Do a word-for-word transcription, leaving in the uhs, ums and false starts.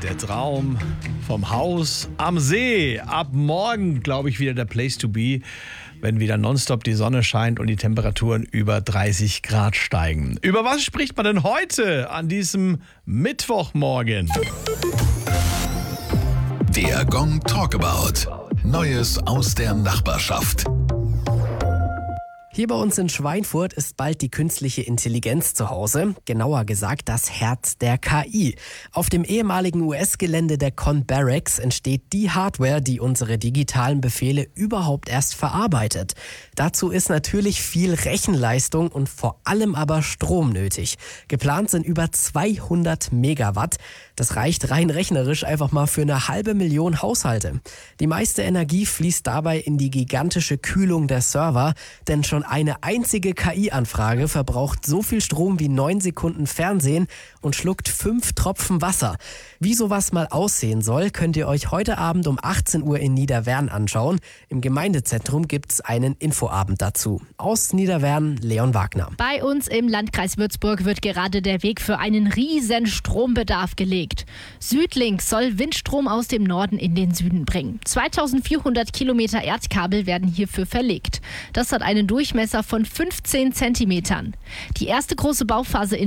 Der Traum vom Haus am See. Ab morgen, glaube ich, wieder der Place to be, wenn wieder nonstop die Sonne scheint und die Temperaturen über dreißig Grad steigen. Über was spricht man denn heute an diesem Mittwochmorgen? Der Gong Talkabout. Neues aus der Nachbarschaft. Hier bei uns in Schweinfurt ist bald die künstliche Intelligenz zu Hause, genauer gesagt das Herz der K I. Auf dem ehemaligen U S-Gelände der Con Barracks entsteht die Hardware, die unsere digitalen Befehle überhaupt erst verarbeitet. Dazu ist natürlich viel Rechenleistung und vor allem aber Strom nötig. Geplant sind über zweihundert Megawatt. Das reicht rein rechnerisch einfach mal für eine halbe Million Haushalte. Die meiste Energie fließt dabei in die gigantische Kühlung der Server, denn schon eine einzige K I-Anfrage verbraucht so viel Strom wie neun Sekunden Fernsehen und schluckt fünf Tropfen Wasser. Wie sowas mal aussehen soll, könnt ihr euch heute Abend um achtzehn Uhr in Niederwern anschauen. Im Gemeindezentrum gibt's einen Infoabend dazu. Aus Niederwern, Leon Wagner. Bei uns im Landkreis Würzburg wird gerade der Weg für einen riesen Strombedarf gelegt. Südlink soll Windstrom aus dem Norden in den Süden bringen. zweitausendvierhundert Kilometer Erdkabel werden hierfür verlegt. Das hat einen Durchmesser von fünfzehn Zentimetern. Die erste große Bauphase in